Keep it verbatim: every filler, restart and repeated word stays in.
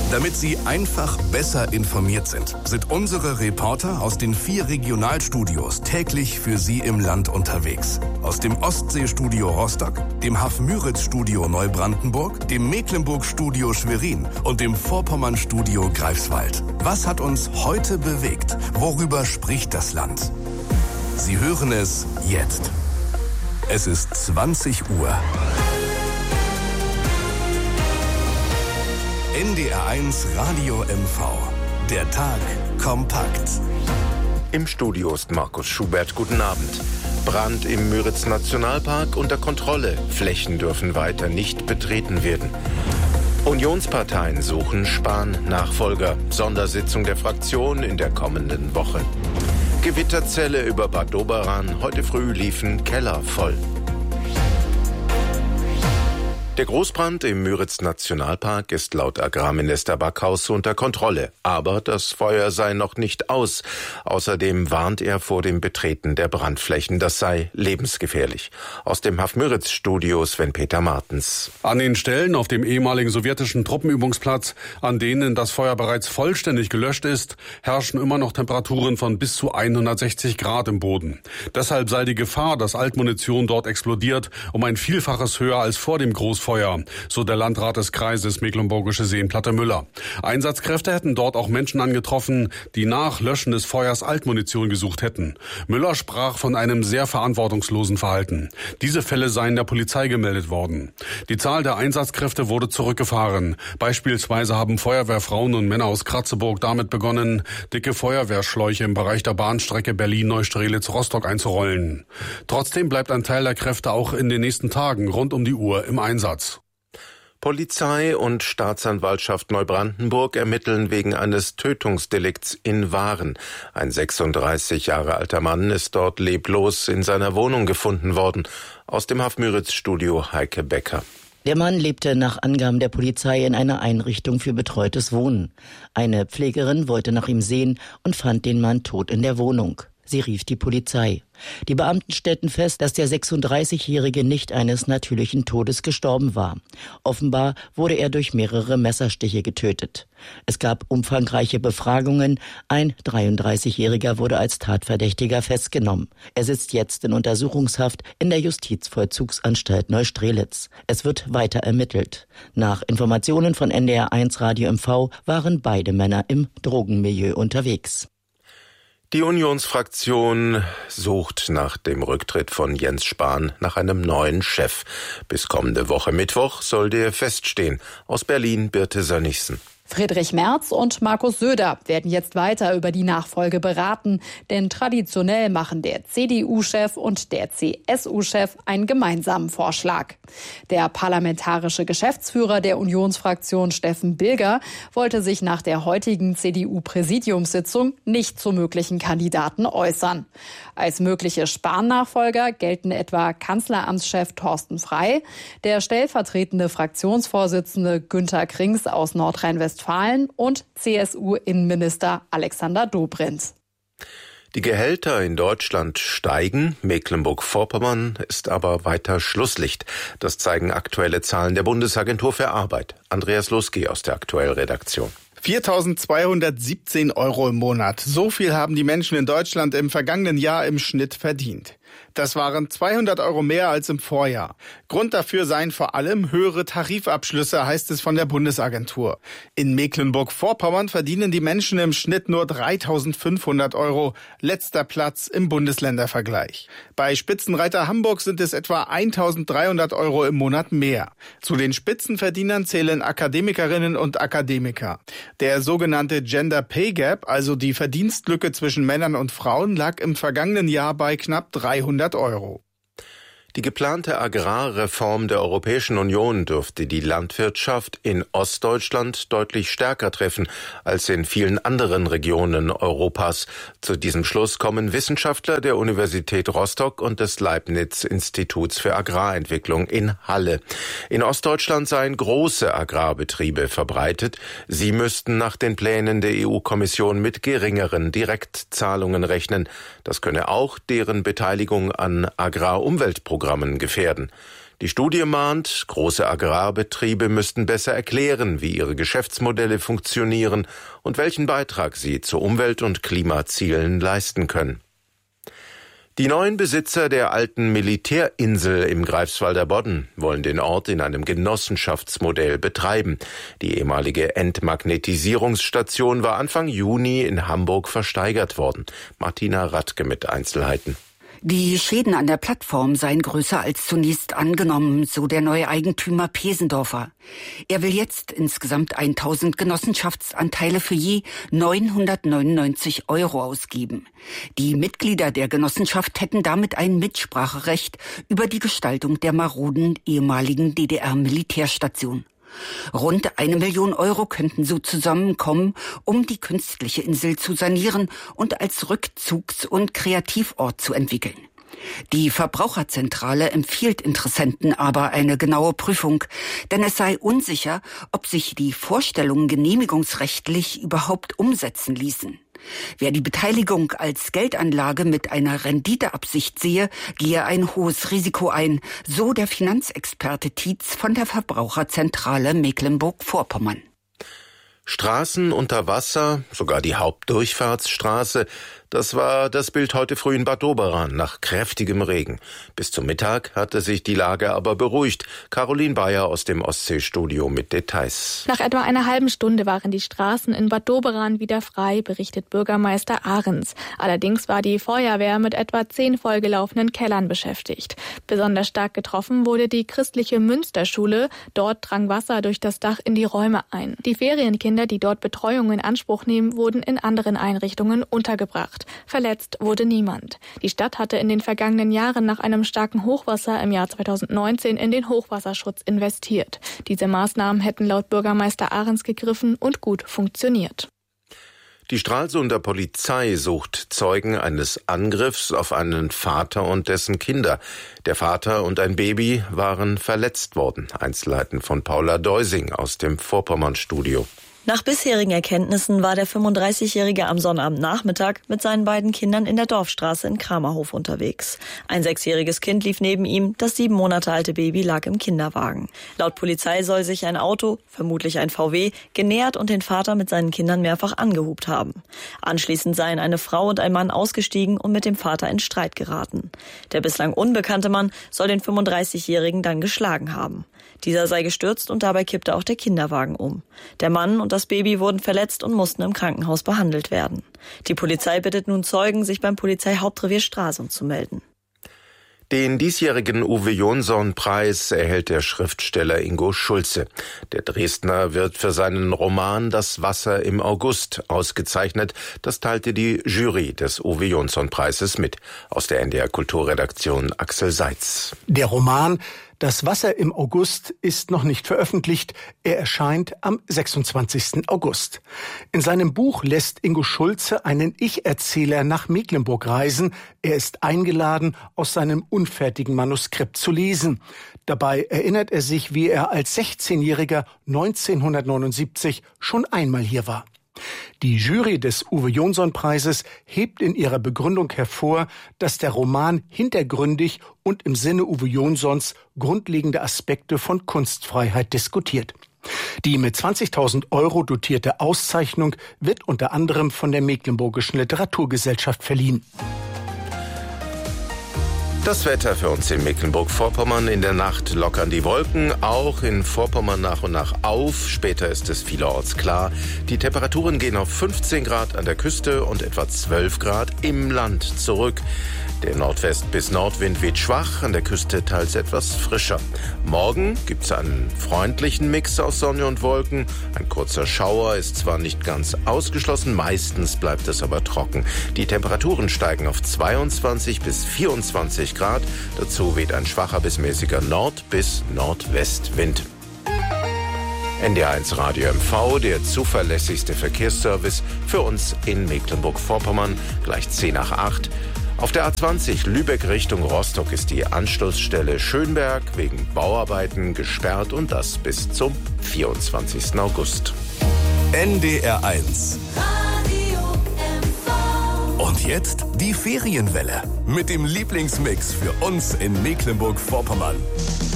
Damit Sie einfach besser informiert sind, sind unsere Reporter aus den vier Regionalstudios täglich für Sie im Land unterwegs. Aus dem Ostseestudio Rostock, dem Hafmüritz-Studio Neubrandenburg, dem Mecklenburg-Studio Schwerin und dem Vorpommern-Studio Greifswald. Was hat uns heute bewegt? Worüber spricht das Land? Sie hören es jetzt. Es ist zwanzig Uhr. N D R eins Radio M V. Der Tag kompakt. Im Studio ist Markus Schubert. Guten Abend. Brand im Müritz-Nationalpark unter Kontrolle. Flächen dürfen weiter nicht betreten werden. Unionsparteien suchen Spahn-Nachfolger. Sondersitzung der Fraktion in der kommenden Woche. Gewitterzelle über Bad Doberan. Heute früh liefen Keller voll. Der Großbrand im Müritz-Nationalpark ist laut Agrarminister Backhaus unter Kontrolle. Aber das Feuer sei noch nicht aus. Außerdem warnt er vor dem Betreten der Brandflächen. Das sei lebensgefährlich. Aus dem Hafmüritz-Studio Sven-Peter Martens. An den Stellen auf dem ehemaligen sowjetischen Truppenübungsplatz, an denen das Feuer bereits vollständig gelöscht ist, herrschen immer noch Temperaturen von bis zu hundertsechzig Grad im Boden. Deshalb sei die Gefahr, dass Altmunition dort explodiert, um ein Vielfaches höher als vor dem Großfeuer. Feuer, so der Landrat des Kreises Mecklenburgische Seenplatte Müller. Einsatzkräfte hätten dort auch Menschen angetroffen, die nach Löschen des Feuers Altmunition gesucht hätten. Müller sprach von einem sehr verantwortungslosen Verhalten. Diese Fälle seien der Polizei gemeldet worden. Die Zahl der Einsatzkräfte wurde zurückgefahren. Beispielsweise haben Feuerwehrfrauen und Männer aus Kratzeburg damit begonnen, dicke Feuerwehrschläuche im Bereich der Bahnstrecke Berlin-Neustrelitz-Rostock einzurollen. Trotzdem bleibt ein Teil der Kräfte auch in den nächsten Tagen rund um die Uhr im Einsatz. Polizei und Staatsanwaltschaft Neubrandenburg ermitteln wegen eines Tötungsdelikts in Waren. Ein sechsunddreißig Jahre alter Mann ist dort leblos in seiner Wohnung gefunden worden. Aus dem Hafmüritz-Studio Heike Becker. Der Mann lebte nach Angaben der Polizei in einer Einrichtung für betreutes Wohnen. Eine Pflegerin wollte nach ihm sehen und fand den Mann tot in der Wohnung. Sie rief die Polizei. Die Beamten stellten fest, dass der sechsunddreißigjährige nicht eines natürlichen Todes gestorben war. Offenbar wurde er durch mehrere Messerstiche getötet. Es gab umfangreiche Befragungen. Ein dreiunddreißigjähriger wurde als Tatverdächtiger festgenommen. Er sitzt jetzt in Untersuchungshaft in der Justizvollzugsanstalt Neustrelitz. Es wird weiter ermittelt. Nach Informationen von N D R eins Radio M V waren beide Männer im Drogenmilieu unterwegs. Die Unionsfraktion sucht nach dem Rücktritt von Jens Spahn nach einem neuen Chef. Bis kommende Woche Mittwoch soll der feststehen. Aus Berlin Birte Sönnigsen. Friedrich Merz und Markus Söder werden jetzt weiter über die Nachfolge beraten, denn traditionell machen der C D U-Chef und der C S U-Chef einen gemeinsamen Vorschlag. Der parlamentarische Geschäftsführer der Unionsfraktion Steffen Bilger wollte sich nach der heutigen C D U-Präsidiumssitzung nicht zu möglichen Kandidaten äußern. Als mögliche Spahn-Nachfolger gelten etwa Kanzleramtschef Thorsten Frey, der stellvertretende Fraktionsvorsitzende Günter Krings aus Nordrhein-Westfalen und C S U-Innenminister Alexander Dobrindt. Die Gehälter in Deutschland steigen, Mecklenburg-Vorpommern ist aber weiter Schlusslicht. Das zeigen aktuelle Zahlen der Bundesagentur für Arbeit. Andreas Luski aus der Aktuell-Redaktion. viertausendzweihundertsiebzehn Euro im Monat. So viel haben die Menschen in Deutschland im vergangenen Jahr im Schnitt verdient. Das waren zweihundert Euro mehr als im Vorjahr. Grund dafür seien vor allem höhere Tarifabschlüsse, heißt es von der Bundesagentur. In Mecklenburg-Vorpommern verdienen die Menschen im Schnitt nur dreitausendfünfhundert Euro, letzter Platz im Bundesländervergleich. Bei Spitzenreiter Hamburg sind es etwa eintausenddreihundert Euro im Monat mehr. Zu den Spitzenverdienern zählen Akademikerinnen und Akademiker. Der sogenannte Gender Pay Gap, also die Verdienstlücke zwischen Männern und Frauen, lag im vergangenen Jahr bei knapp dreihundert Euro. Die geplante Agrarreform der Europäischen Union dürfte die Landwirtschaft in Ostdeutschland deutlich stärker treffen als in vielen anderen Regionen Europas. Zu diesem Schluss kommen Wissenschaftler der Universität Rostock und des Leibniz-Instituts für Agrarentwicklung in Halle. In Ostdeutschland seien große Agrarbetriebe verbreitet. Sie müssten nach den Plänen der E U-Kommission mit geringeren Direktzahlungen rechnen. Das könne auch deren Beteiligung an Agrarumweltprogrammen gefährden. Die Studie mahnt, große Agrarbetriebe müssten besser erklären, wie ihre Geschäftsmodelle funktionieren und welchen Beitrag sie zu Umwelt- und Klimazielen leisten können. Die neuen Besitzer der alten Militärinsel im Greifswalder Bodden wollen den Ort in einem Genossenschaftsmodell betreiben. Die ehemalige Entmagnetisierungsstation war Anfang Juni in Hamburg versteigert worden. Martina Radke mit Einzelheiten. Die Schäden an der Plattform seien größer als zunächst angenommen, so der neue Eigentümer Pesendorfer. Er will jetzt insgesamt tausend Genossenschaftsanteile für je neunhundertneunundneunzig Euro ausgeben. Die Mitglieder der Genossenschaft hätten damit ein Mitspracherecht über die Gestaltung der maroden ehemaligen D D R-Militärstation. Rund eine Million Euro könnten so zusammenkommen, um die künstliche Insel zu sanieren und als Rückzugs- und Kreativort zu entwickeln. Die Verbraucherzentrale empfiehlt Interessenten aber eine genaue Prüfung, denn es sei unsicher, ob sich die Vorstellungen genehmigungsrechtlich überhaupt umsetzen ließen. Wer die Beteiligung als Geldanlage mit einer Renditeabsicht sehe, gehe ein hohes Risiko ein, so der Finanzexperte Tietz von der Verbraucherzentrale Mecklenburg-Vorpommern. Straßen unter Wasser, sogar die Hauptdurchfahrtsstraße, das war das Bild heute früh in Bad Doberan nach kräftigem Regen. Bis zum Mittag hatte sich die Lage aber beruhigt. Caroline Bayer aus dem Ostseestudio mit Details. Nach etwa einer halben Stunde waren die Straßen in Bad Doberan wieder frei, berichtet Bürgermeister Ahrens. Allerdings war die Feuerwehr mit etwa zehn vollgelaufenen Kellern beschäftigt. Besonders stark getroffen wurde die christliche Münsterschule. Dort drang Wasser durch das Dach in die Räume ein. Die Ferienkinder, die dort Betreuung in Anspruch nehmen, wurden in anderen Einrichtungen untergebracht. Verletzt wurde niemand. Die Stadt hatte in den vergangenen Jahren nach einem starken Hochwasser im Jahr zweitausendneunzehn in den Hochwasserschutz investiert. Diese Maßnahmen hätten laut Bürgermeister Ahrens gegriffen und gut funktioniert. Die Stralsunder Polizei sucht Zeugen eines Angriffs auf einen Vater und dessen Kinder. Der Vater und ein Baby waren verletzt worden. Einzelheiten von Paula Deusing aus dem Vorpommern-Studio. Nach bisherigen Erkenntnissen war der fünfunddreißigjährige am Sonnabendnachmittag mit seinen beiden Kindern in der Dorfstraße in Kramerhof unterwegs. Ein sechsjähriges Kind lief neben ihm, das sieben Monate alte Baby lag im Kinderwagen. Laut Polizei soll sich ein Auto, vermutlich ein V W, genähert und den Vater mit seinen Kindern mehrfach angehupt haben. Anschließend seien eine Frau und ein Mann ausgestiegen und mit dem Vater in Streit geraten. Der bislang unbekannte Mann soll den fünfunddreißigjährigen dann geschlagen haben. Dieser sei gestürzt und dabei kippte auch der Kinderwagen um. Der Mann und das Baby wurden verletzt und mussten im Krankenhaus behandelt werden. Die Polizei bittet nun Zeugen, sich beim Polizeihauptrevier Stralsund zu melden. Den diesjährigen Uwe Jonsson-Preis erhält der Schriftsteller Ingo Schulze. Der Dresdner wird für seinen Roman Das Wasser im August ausgezeichnet. Das teilte die Jury des Uwe Jonsson-Preises mit. Aus der N D R Kulturredaktion Axel Seitz. Der Roman Das Wasser im August ist noch nicht veröffentlicht. Er erscheint am sechsundzwanzigsten August. In seinem Buch lässt Ingo Schulze einen Ich-Erzähler nach Mecklenburg reisen. Er ist eingeladen, aus seinem unfertigen Manuskript zu lesen. Dabei erinnert er sich, wie er als sechzehnjähriger neunzehnhundertneunundsiebzig schon einmal hier war. Die Jury des Uwe Jonsson-Preises hebt in ihrer Begründung hervor, dass der Roman hintergründig und im Sinne Uwe Jonssons grundlegende Aspekte von Kunstfreiheit diskutiert. Die mit zwanzigtausend Euro dotierte Auszeichnung wird unter anderem von der Mecklenburgischen Literaturgesellschaft verliehen. Das Wetter für uns in Mecklenburg-Vorpommern. In der Nacht lockern die Wolken auch in Vorpommern nach und nach auf. Später ist es vielerorts klar. Die Temperaturen gehen auf fünfzehn Grad an der Küste und etwa zwölf Grad im Land zurück. Der Nordwest- bis Nordwind weht schwach, an der Küste teils etwas frischer. Morgen gibt es einen freundlichen Mix aus Sonne und Wolken. Ein kurzer Schauer ist zwar nicht ganz ausgeschlossen, meistens bleibt es aber trocken. Die Temperaturen steigen auf zweiundzwanzig bis vierundzwanzig Grad. Dazu weht ein schwacher bis mäßiger Nord- bis Nordwestwind. N D R eins Radio M V, der zuverlässigste Verkehrsservice für uns in Mecklenburg-Vorpommern, gleich zehn nach acht. Auf der A zwanzig Lübeck Richtung Rostock ist die Anschlussstelle Schönberg wegen Bauarbeiten gesperrt und das bis zum vierundzwanzigsten August. N D R eins. Radio M V. Und jetzt die Ferienwelle mit dem Lieblingsmix für uns in Mecklenburg-Vorpommern.